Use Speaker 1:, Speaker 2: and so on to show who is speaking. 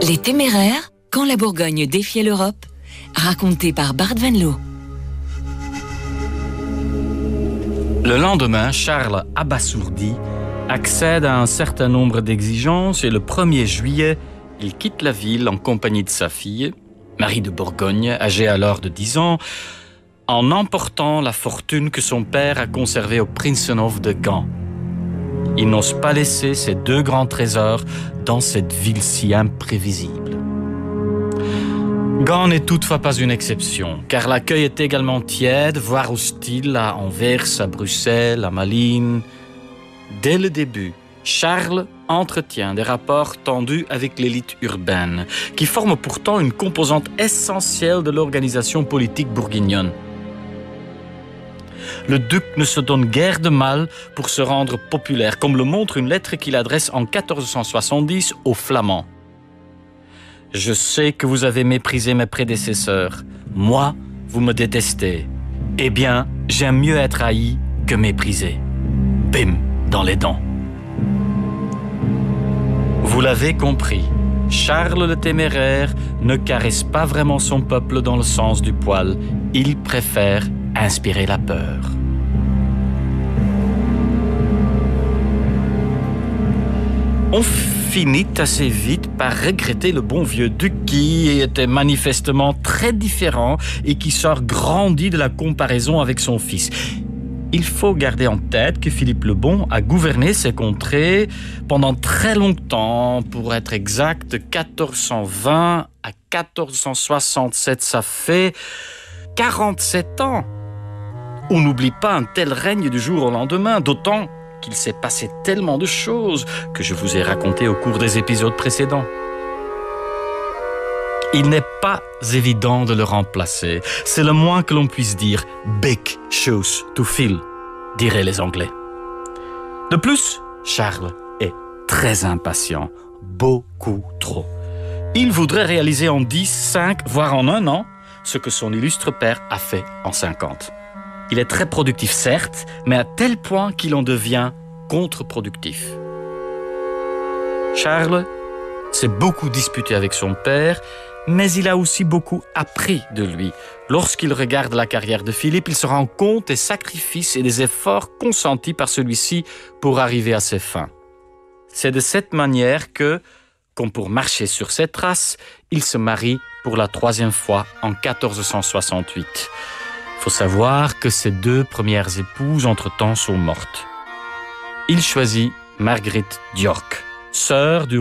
Speaker 1: Les Téméraires, quand la Bourgogne défiait l'Europe, raconté par Bart Van Loo.
Speaker 2: Le lendemain, Charles, abasourdi, accède à un certain nombre d'exigences et le 1er juillet, il quitte la ville en compagnie de sa fille, Marie de Bourgogne, âgée alors de 10 ans, en emportant la fortune que son père a conservée au Prinsenhof de Gand. Il n'ose pas laisser ses 2 grands trésors dans cette ville si imprévisible. Gand n'est toutefois pas une exception, car l'accueil est également tiède, voire hostile à Anvers, à Bruxelles, à Malines. Dès le début, Charles entretient des rapports tendus avec l'élite urbaine, qui forme pourtant une composante essentielle de l'organisation politique bourguignonne. Le duc ne se donne guère de mal pour se rendre populaire, comme le montre une lettre qu'il adresse en 1470 aux Flamands. « Je sais que vous avez méprisé mes prédécesseurs. Moi, vous me détestez. Eh bien, j'aime mieux être haï que méprisé. Bim, dans les dents. » Vous l'avez compris, Charles le Téméraire ne caresse pas vraiment son peuple dans le sens du poil. Il préfère inspirer la peur. On finit assez vite par regretter le bon vieux duc qui était manifestement très différent et qui sort grandi de la comparaison avec son fils. Il faut garder en tête que Philippe le Bon a gouverné ces contrées pendant très longtemps, pour être exact, de 1420 à 1467. Ça fait 47 ans. On n'oublie pas un tel règne du jour au lendemain, d'autant qu'il s'est passé tellement de choses que je vous ai raconté au cours des épisodes précédents. Il n'est pas évident de le remplacer. C'est le moins que l'on puisse dire. Big shoes to fill, diraient les Anglais. De plus, Charles est très impatient, beaucoup trop. Il voudrait réaliser en 10, 5, voire en 1 an, ce que son illustre père a fait en 50. Il est très productif, certes, mais à tel point qu'il en devient contre-productif. Charles s'est beaucoup disputé avec son père, mais il a aussi beaucoup appris de lui. Lorsqu'il regarde la carrière de Philippe, il se rend compte des sacrifices et des efforts consentis par celui-ci pour arriver à ses fins. C'est de cette manière que, comme pour marcher sur ses traces, il se marie pour la 3e fois en 1468. Il faut savoir que ses 2 premières épouses, entre-temps, sont mortes. Il choisit Marguerite d'York, sœur du